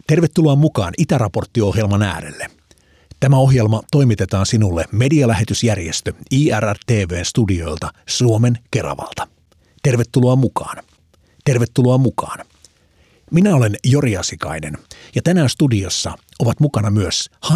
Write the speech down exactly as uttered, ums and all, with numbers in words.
Tervetuloa mukaan Itäraportti-ohjelman äärelle. Tämä ohjelma toimitetaan sinulle medialähetysjärjestö I R R T V:n studioilta Suomen Keravalta. Tervetuloa mukaan. Tervetuloa mukaan. Minä olen Jori Asikainen ja tänään studiossa ovat mukana myös